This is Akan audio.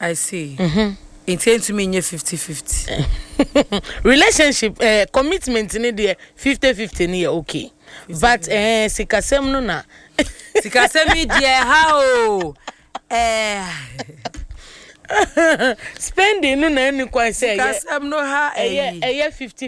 I see. Intend to mean 50-50. Relationship commitment in the 50-50 near okay. But sikasem no na. Sikasem dear how spending no na any quite say sikasem no ha 50